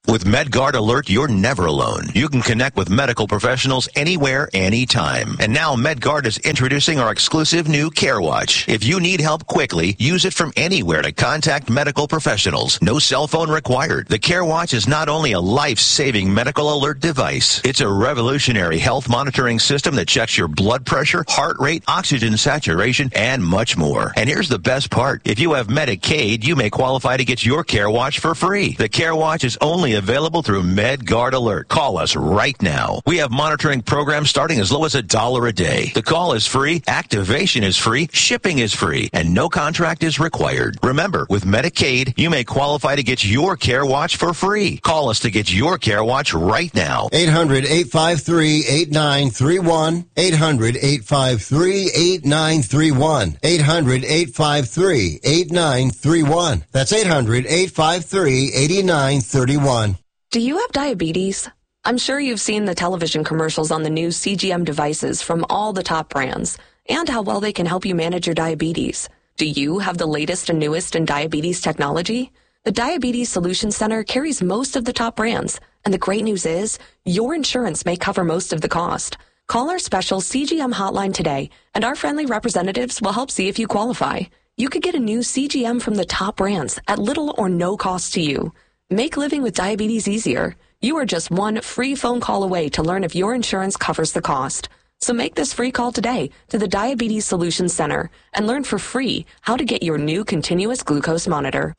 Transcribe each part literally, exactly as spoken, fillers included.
With MedGuard Alert, you're never alone. You can connect with medical professionals anywhere, anytime. And now MedGuard is introducing our exclusive new CareWatch. If you need help quickly, use it from anywhere to contact medical professionals. No cell phone required. The CareWatch is not only a life-saving medical alert device, it's a revolutionary health monitoring system that checks your blood pressure, heart rate, oxygen saturation, and much more. And here's the best part. If you have Medicaid, you may qualify to get your CareWatch for free. The CareWatch is only available through MedGuard Alert. Call us right now. We have monitoring programs starting as low as a dollar a day. The call is free, activation is free, shipping is free, and no contract is required. Remember, with Medicaid, you may qualify to get your CareWatch for free. Call us to get your CareWatch right now. eight hundred, eight five three, eight nine three one. eight hundred, eight five three, eight nine three one. eight hundred, eight five three, eight nine three one. That's eight hundred, eight five three, eight nine three one. Do you have diabetes? I'm sure you've seen the television commercials on the new C G M devices from all the top brands and how well they can help you manage your diabetes. Do you have the latest and newest in diabetes technology? The Diabetes Solutions Center carries most of the top brands, and the great news is your insurance may cover most of the cost. Call our special C G M hotline today, and our friendly representatives will help see if you qualify. You could get a new C G M from the top brands at little or no cost to you. Make living with diabetes easier. You are just one free phone call away to learn if your insurance covers the cost. So make this free call today to the Diabetes Solutions Center and learn for free how to get your new continuous glucose monitor.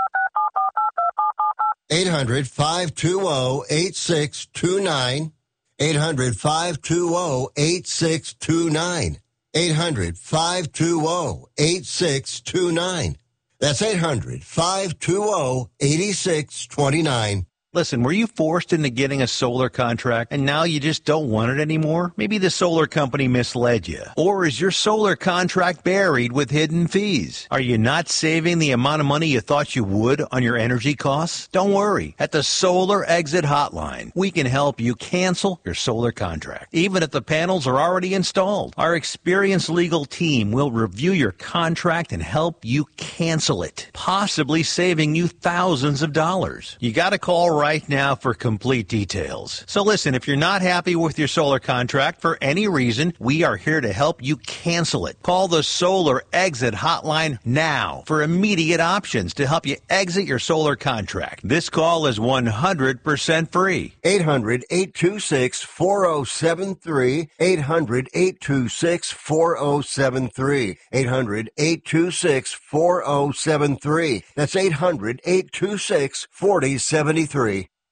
eight hundred, five two zero, eight six two nine. eight hundred, five two zero, eight six two nine. eight hundred, five two zero, eight six two nine. That's eight hundred, five two zero, eight six two nine. Listen, were you forced into getting a solar contract and now you just don't want it anymore? Maybe the solar company misled you. Or is your solar contract buried with hidden fees? Are you not saving the amount of money you thought you would on your energy costs? Don't worry. At the Solar Exit Hotline, we can help you cancel your solar contract, even if the panels are already installed. Our experienced legal team will review your contract and help you cancel it, possibly saving you thousands of dollars. You got to call right now for complete details. So listen, if you're not happy with your solar contract for any reason, we are here to help you cancel it. Call the Solar Exit Hotline now for immediate options to help you exit your solar contract. This call is one hundred percent free. eight hundred, eight two six, four zero seven three. eight hundred, eight two six, four zero seven three. eight hundred, eight two six, four zero seven three. That's eight hundred, eight two six, four zero seven three.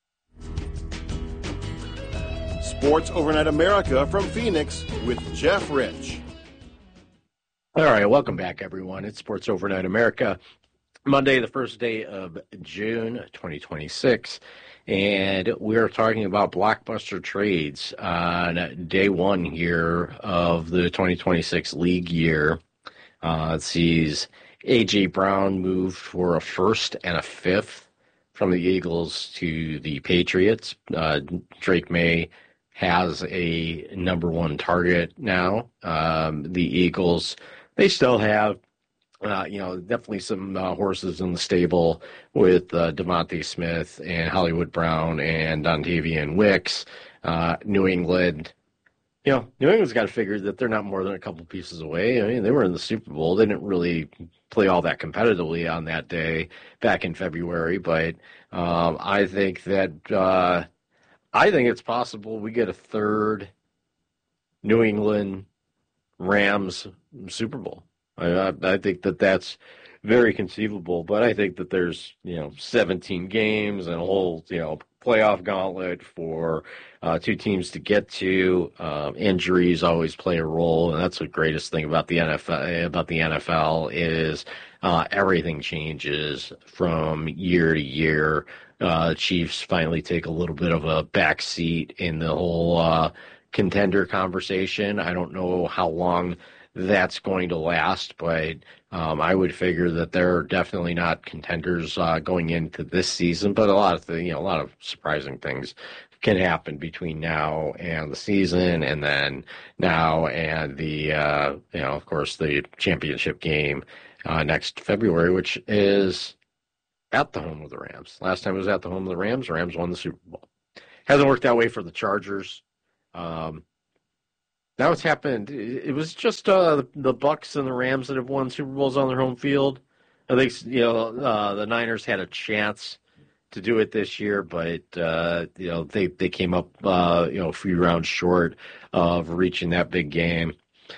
Sports Overnight America from Phoenix with Jeff Rich. All right, welcome back, everyone. It's Sports Overnight America, Monday, the first day of June, twenty twenty-six, and we're talking about blockbuster trades on day one here of the twenty twenty-six league year. Uh, it sees A J. Brown move for a first and a fifth from the Eagles to the Patriots. Uh, Drake May has a number one target now. Um, the Eagles, they still have, uh, you know, definitely some uh, horses in the stable with uh, Devontae Smith and Hollywood Brown and Dontavian Wicks. Uh, New England, you know, New England's got to figure that they're not more than a couple pieces away. I mean, they were in the Super Bowl. They didn't really play all that competitively on that day back in February, but um, I think that uh, I think it's possible we get a third New England Rams Super Bowl. I, I, I think that that's very conceivable, but I think that there's, you know, seventeen games and a whole, you know, playoff gauntlet for uh, two teams to get to. Um, injuries always play a role, and that's the greatest thing about the N F L. About the N F L is uh, everything changes from year to year. Uh, Chiefs finally take a little bit of a back seat in the whole uh, contender conversation. I don't know how long that's going to last, but um, I would figure that they're definitely not contenders uh, going into this season. But a lot of the, you know, a lot of surprising things can happen between now and the season, and then now and the, uh, you know, of course, the championship game uh, next February, which is at the home of the Rams. Last time it was at the home of the Rams, the Rams won the Super Bowl. Hasn't worked that way for the Chargers. Um, now it's happened. It was just uh, the Bucs and the Rams that have won Super Bowls on their home field. I think you know uh, the Niners had a chance to do it this year, but uh, you know they they came up uh, you know a few rounds short of reaching that big game.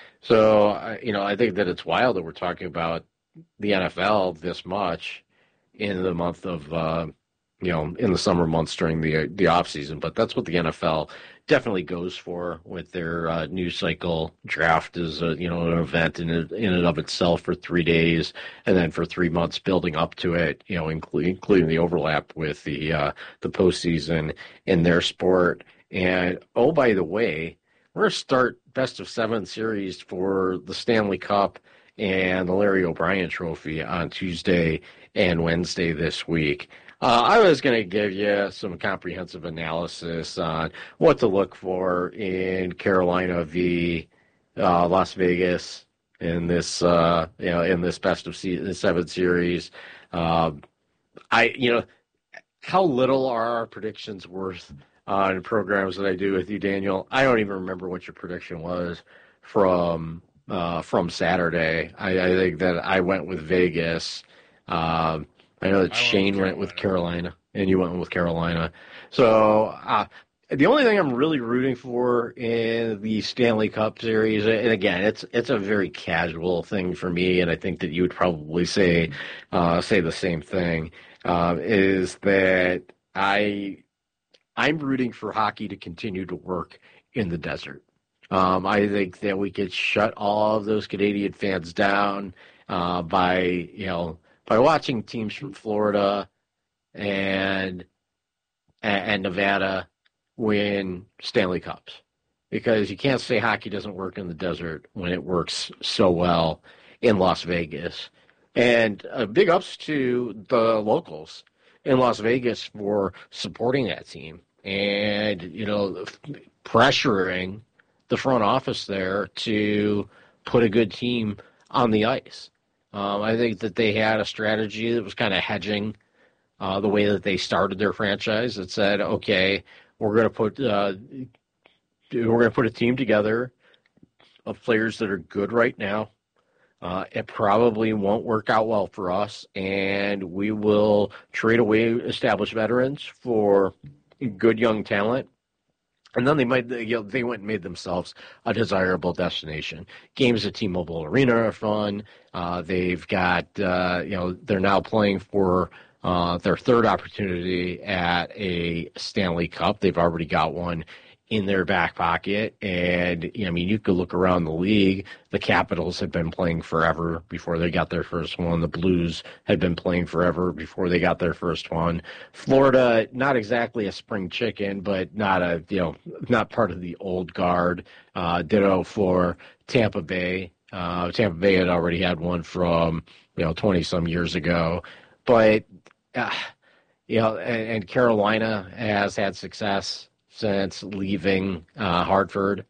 So you know I think that it's wild that we're talking about the N F L this much in the month of uh, you know in the summer months during the the off season, but that's what the N F L definitely goes for with their uh, news cycle. Draft is a, you know an event in it, in and of itself for three days, and then for three months building up to it. You know, including including the overlap with the uh, the postseason in their sport. And oh, by the way, we're gonna start best of seven series for the Stanley Cup and the Larry O'Brien Trophy on Tuesday and Wednesday this week. Uh, I was going to give you some comprehensive analysis on what to look for in Carolina v. Uh, Las Vegas in this, uh, you know, in this best of se- seven series. Um, I, you know, how little are our predictions worth on programs that I do with you, Daniel? I don't even remember what your prediction was from uh, from Saturday. I, I think that I went with Vegas. Um, I know that I Shane went with, went with Carolina, and you went with Carolina. So uh, the only thing I'm really rooting for in the Stanley Cup series, and again, it's it's a very casual thing for me, and I think that you would probably say uh, say the same thing, uh, is that I I'm rooting for hockey to continue to work in the desert. Um, I think that we could shut all of those Canadian fans down uh, by you know. by watching teams from Florida and and Nevada win Stanley Cups. Because you can't say hockey doesn't work in the desert when it works so well in Las Vegas. And uh, big ups to the locals in Las Vegas for supporting that team and, you know, pressuring the front office there to put a good team on the ice. Um, I think that they had a strategy that was kind of hedging uh, the way that they started their franchise. That said, okay, we're going to put uh, we're going to put a team together of players that are good right now. Uh, it probably won't work out well for us, and we will trade away established veterans for good young talent. And then they might, you know, they went and made themselves a desirable destination. Games at T-Mobile Arena are fun. Uh, they've got, uh, you know, they're now playing for uh, their third opportunity at a Stanley Cup. They've already got one in their back pocket. And, you know, I mean, you could look around the league. The Capitals have been playing forever before they got their first one. The Blues had been playing forever before they got their first one. Florida, not exactly a spring chicken, but not a, you know, not part of the old guard. Uh, ditto for Tampa Bay. Uh, Tampa Bay had already had one from, you know, twenty some years ago. But, uh, you know, and, and Carolina has had success since leaving uh, Hartford.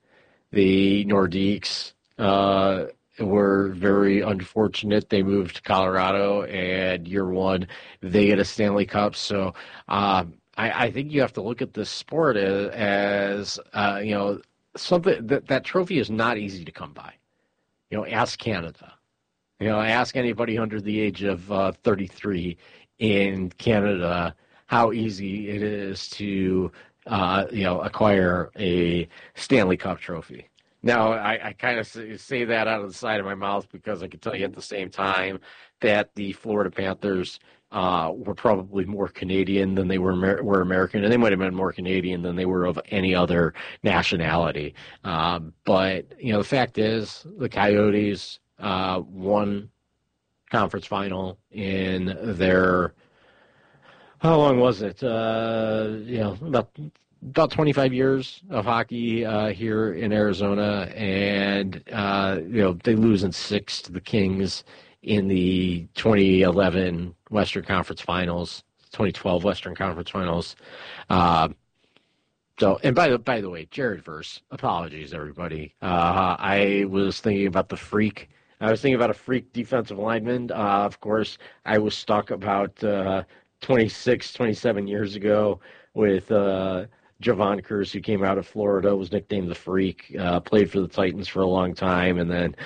The Nordiques uh, were very unfortunate. They moved to Colorado, and year one, they get a Stanley Cup. So um, I, I think you have to look at this sport as, as uh, you know, something that, that trophy is not easy to come by. You know, ask Canada. You know, ask anybody under the age of uh, thirty-three in Canada how easy it is to Uh, you know, acquire a Stanley Cup trophy. Now, I, I kind of say that out of the side of my mouth because I can tell you at the same time that the Florida Panthers uh, were probably more Canadian than they were Amer- were American, and they might have been more Canadian than they were of any other nationality. Uh, but, you know, the fact is the Coyotes uh, won conference final in their How long was it? Uh, you know, about about twenty-five years of hockey uh, here in Arizona, and uh, you know they lose in six to the Kings in the twenty eleven Western Conference Finals, twenty twelve Western Conference Finals. Uh, so, and by the by the way, Jared Verse, apologies everybody. Uh, I was thinking about the freak I was thinking about a freak defensive lineman. Uh, of course, I was stuck about uh, twenty-six, twenty-seven years ago with uh, Javon Curse, who came out of Florida, was nicknamed the Freak, uh, played for the Titans for a long time, and then